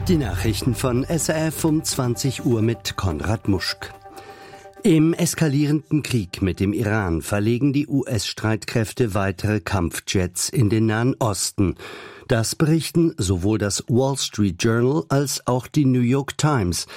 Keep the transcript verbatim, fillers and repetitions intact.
Die Nachrichten von S R F um zwanzig Uhr mit Konrad Muschk. Im eskalierenden Krieg mit dem Iran verlegen die U S-Streitkräfte weitere Kampfjets in den Nahen Osten. Das berichten sowohl das Wall Street Journal als auch die New York Times